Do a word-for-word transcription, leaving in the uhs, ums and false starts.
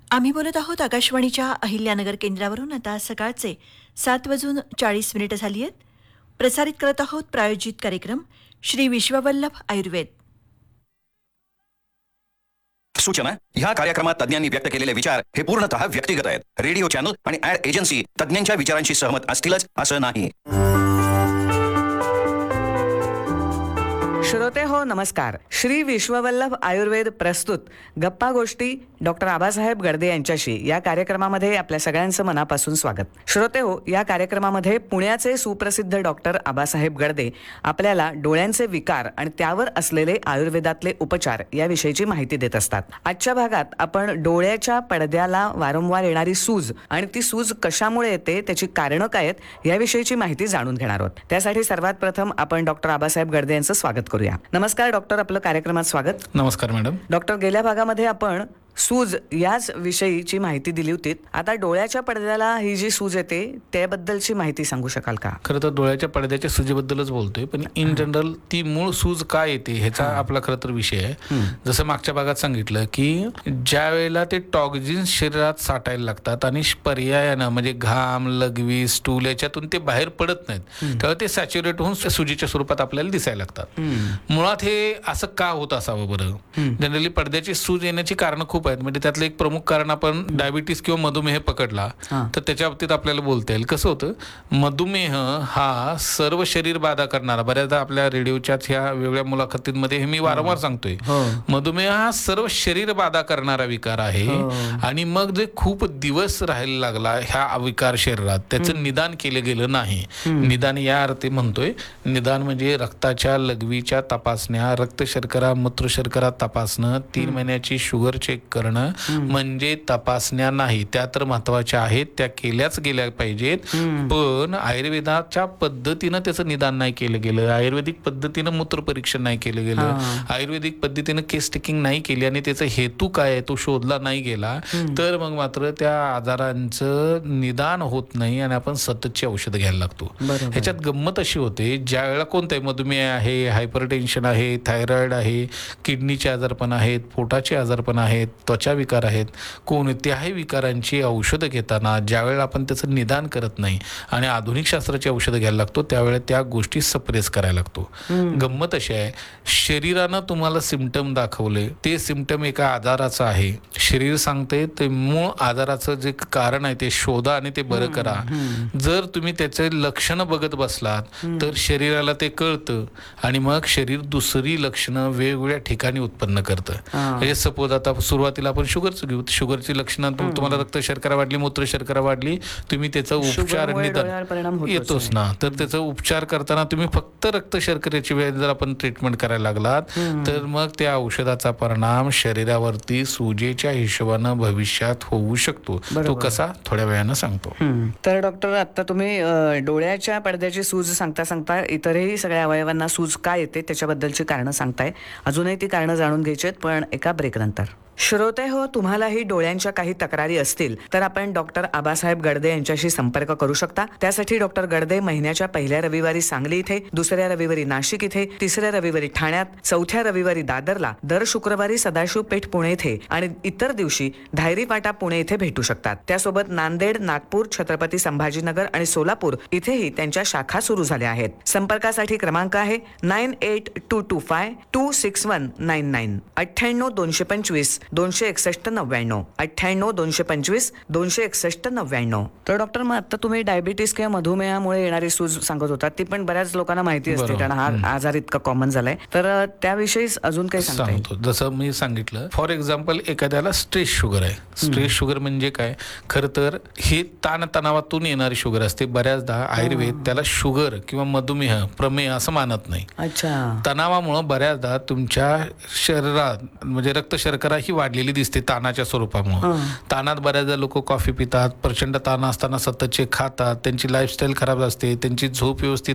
आम्ही बोलत आहोत आकाशवाणीच्या अहिल्यानगर केंद्रावरून. आता सकाळचे सात वाजून चाळीस मिनिटं झाली आहेत. प्रसारित करत आहोत प्रायोजित कार्यक्रम श्री विश्ववल्लभ आयुर्वेद. सूचना: ह्या कार्यक्रमात तज्ञांनी व्यक्त केलेले विचार हे पूर्णतः व्यक्तिगत आहेत. रेडिओ चॅनल आणि ऍड एजन्सी तज्ञांच्या विचारांशी सहमत असतीलच असं नाही. श्रोते हो, नमस्कार. श्री विश्ववल्लभ आयुर्वेद प्रस्तुत गप्पा गोष्टी डॉक्टर आबासाहेब गडदे यांच्याशी या कार्यक्रमामध्ये आपल्या सगळ्यांचं मनापासून स्वागत. श्रोते हो, या कार्यक्रमामध्ये पुण्याचे सुप्रसिद्ध डॉक्टर आबासाहेब गडदे आपल्याला डोळ्यांचे विकार आणि त्यावर असलेले आयुर्वेदातले उपचार याविषयीची माहिती देत असतात. आजच्या भागात आपण डोळ्याच्या पडद्याला वारंवार येणारी सूज आणि ती सूज कशामुळे येते, त्याची कारणं काय आहेत याविषयीची माहिती जाणून घेणार आहोत. त्यासाठी सर्वात प्रथम आपण डॉक्टर आबासाहेब गडदे यांचं स्वागत करूया. नमस्कार डॉक्टर, आपलं कार्यक्रमात स्वागत. नमस्कार मॅडम. डॉक्टर, गेल्या भागामध्ये आपण सूज याच विषयीची माहिती दिली होती. आता डोळ्याच्या पडद्याला ही जी सूज येते त्याबद्दलची माहिती सांगू शकाल का? खरं तर डोळ्याच्या पडद्याच्या सूजेबद्दलच बोलतोय, पण इन जनरल ती मूळ सूज काय येते ह्याचा आपला खरं तर विषय आहे. जसं मागच्या भागात सांगितलं की ज्या वेळेला ते टॉक्झिन्स शरीरात साठायला लागतात आणि पर्यायानं म्हणजे घाम, लघवी, स्टूल याच्यातून ते बाहेर पडत नाहीत, तेव्हा ते सॅच्युरेट होऊन सुजीच्या स्वरूपात आपल्याला दिसायला लागतात. मुळात हे असं का होत असावं बरं? जनरली पडद्याची सूज येण्याची कारणं खूप आहेत. म्हणजे त्यातलं एक प्रमुख कारण आपण डायबिटीस किंवा मधुमेह पकडला तर त्याच्या बाबतीत आपल्याला बोलता येईल. कसं होतं, मधुमेह हा सर्व शरीर बाधा करणारा, बऱ्याचदा आपल्या रेडिओच्याच ह्या वेगळ्या मुलाखतींमध्ये हे मी वारंवार सांगतोय, मधुमेह हा सर्व शरीर बाधा करणारा विकार आहे. आणि मग जे खूप दिवस राहायला लागला ह्या विकार शरीरात, त्याचं निदान केलं गेलं नाही. निदान या अर्थी म्हणतोय, निदान म्हणजे रक्ताच्या लघवीच्या तपासण्या, रक्त शर्करा, मूत्र शर्करा तपासणं, तीन महिन्याची शुगर चेक करणं म्हणजे तपासण्या नाही. त्या तर महत्वाच्या आहेत, त्या केल्याच गेल्या पाहिजेत. पण आयुर्वेदाच्या पद्धतीनं त्याचं निदान नाही केलं गेलं, आयुर्वेदिक पद्धतीनं मूत्र परीक्षण नाही केलं गेलं, आयुर्वेदिक पद्धतीनं केस टेकिंग नाही केली आणि त्याचा हेतू काय आहे तो शोधला नाही गेला, तर मग मात्र त्या आजारांचं निदान होत नाही आणि आपण सततची औषध घ्यायला लागतो. ह्याच्यात गंमत अशी होते, ज्या वेळेला कोणताही मधुमेह आहे, हायपरटेन्शन आहे, थायरॉइड आहे, किडनीचे आजारपण आहेत, पोटाचे आजारपण आहेत, त्वचा विकार आहेत, कोणत्याही विकारांची औषधं घेताना ज्यावेळेला आपण त्याचं निदान करत नाही आणि आधुनिक शास्त्राची औषधं घ्यायला लागतो त्यावेळेला त्या गोष्टी सप्रेस करायला लागतो. गंमत अशी आहे, शरीरानं तुम्हाला सिम्पटम दाखवले, ते सिम्पटम एका आजाराचं आहे, शरीर सांगते ते मूळ आजाराचं जे कारण आहे ते शोधा आणि ते बरं करा. जर तुम्ही त्याचे लक्षणं बघत बसलात तर शरीराला ते कळतं आणि मग शरीर दुसरी लक्षणं वेगवेगळ्या ठिकाणी उत्पन्न करतं. म्हणजे सपोज आता सुरुवातीला आपण शुगरचं घेऊ, शुगरची लक्षणं तुम्हाला रक्त शर्करा वाढली, मूत्र शर्करा वाढली, तुम्ही त्याचा उपचार निदान येतोच ना, तर त्याचा उपचार करताना तुम्ही फक्त रक्त शर्करेची वेळ जर आपण ट्रीटमेंट करायला लागलात तर मग त्या औषधाचा परिणाम शरीरावरती सुजेच्या हिशोबानं भविष्यात होऊ शकतो. तो कसा थोड्या वेळानं सांगतो. तर डॉक्टर, आता तुम्ही डोळ्याच्या पडद्याची सूज सांगता सांगता इतरही सगळ्या अवयवांना सूज काय येते त्याच्याबद्दलची कारणं सांगताय. अजूनही ती कारणं जाणून घ्यायची आहेत, पण एका ब्रेक नंतर. श्रोते हो, तुम्हालाही डोळ्यांच्या काही तक्रारी असतील तर आपण डॉक्टर आबासाहेब गडदे यांच्याशी संपर्क करू शकता. त्यासाठी डॉक्टर गडदे महिन्याच्या पहिल्या रविवारी सांगली इथे, दुसऱ्या रविवारी नाशिक इथे, तिसऱ्या रविवारी ठाण्यात, चौथ्या रविवारी दादरला, दर शुक्रवारी सदाशिव पेठ पुणे इथे आणि इतर दिवशी धायरी पाटा पुणे इथे भेटू शकतात. त्यासोबत नांदेड, नागपूर, छत्रपती संभाजीनगर आणि सोलापूर इथेही त्यांच्या शाखा सुरू झाल्या आहेत. संपर्कासाठी क्रमांक आहे nine eight to to five to six one nine nine अठ्ठ्याण्णव दोनशे पंचवीस दोनशे एकसष्ट नव्याण्णव अठ्ठ्याण्णव दोनशे पंचवीस दोनशे एकसष्ट नव्याण्णव. तर डॉक्टर, मग आता तुम्ही डायबिटीस किंवा मधुमेहामुळे येणारी सूज सांगत होता, ती पण बऱ्याच लोकांना माहिती असते कारण हा आजार इतका कॉमन झालाय, तर त्याविषयी अजून काही सांगतो? जसं मी सांगितलं, फॉर एक्झाम्पल एखाद्याला स्ट्रेस शुगर आहे. स्ट्रेस शुगर म्हणजे काय? खरं तर हे ताण तणावातून येणारी शुगर असते. बऱ्याचदा आयुर्वेद त्याला शुगर किंवा मधुमेह, प्रमेह असं मानत नाही. अच्छा. तणावामुळे बऱ्याचदा तुमच्या शरीरात म्हणजे रक्त शर्करा ही वाढलेली दिसते ताणाच्या स्वरूपामुळे. ताणात बऱ्याचदा लोक कॉफी पितात, प्रचंड ताण असताना सततचे खातात, त्यांची लाईफस्टाईल खराब असते, त्यांची झोप व्यवस्थित